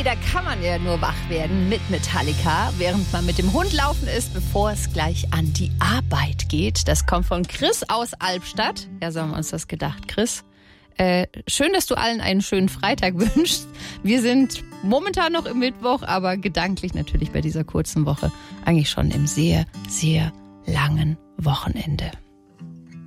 da kann man ja nur wach werden mit Metallica, während man mit dem Hund laufen ist, bevor es gleich an die Arbeit geht. Das kommt von Chris aus Albstadt. Ja, so haben wir uns das gedacht, Chris. Schön, dass du allen einen schönen Freitag wünschst. Wir sind momentan noch im Mittwoch, aber gedanklich natürlich bei dieser kurzen Woche eigentlich schon im sehr, sehr langen Wochenende.